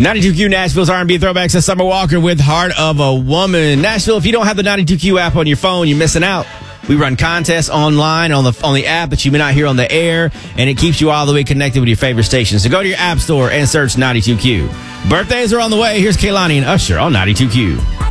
92Q Nashville's R&B throwbacks at Summer Walker with Heart of a Woman. Nashville, if you don't have the 92Q app on your phone, you're missing out. We run contests online on the app that you may not hear on the air, and it keeps you all the way connected with your favorite stations. So go to your app store and search 92Q. Birthdays are on the way. Here's Kehlani and Usher on 92Q.